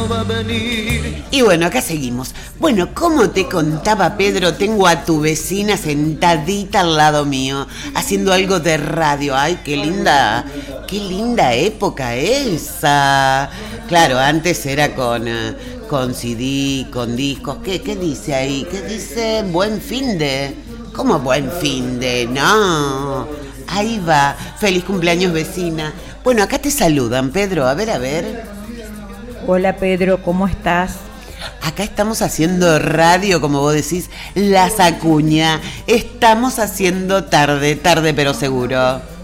no va a venir. Y bueno, acá seguimos. Bueno, como te contaba, Pedro, tengo a tu vecina sentadita al lado mío, haciendo algo de radio. Ay, qué linda época esa. Claro, antes era con CD, con discos. ¿Qué dice ahí? ¿Qué dice? Buen fin de... ¿Cómo buen fin de? No. Ahí va. Feliz cumpleaños, vecina. Bueno, acá te saludan, Pedro. A ver. Hola, Pedro, ¿cómo estás? Acá estamos haciendo radio, como vos decís, Las Acuña. Estamos haciendo tarde pero seguro.